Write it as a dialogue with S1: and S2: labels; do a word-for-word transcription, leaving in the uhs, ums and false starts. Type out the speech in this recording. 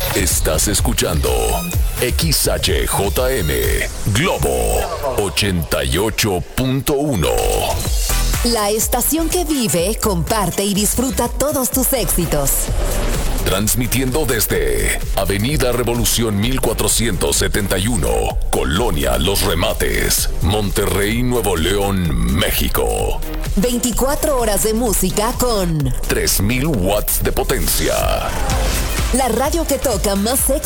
S1: Estás escuchando X H J M Globo ochenta y ocho punto uno.
S2: La estación que vive, comparte y disfruta todos tus éxitos.
S1: Transmitiendo desde Avenida Revolución mil cuatrocientos setenta y uno, Colonia Los Remates, Monterrey, Nuevo León, México.
S2: veinticuatro horas de música con
S1: tres mil watts de potencia.
S2: la radio que toca más éxitos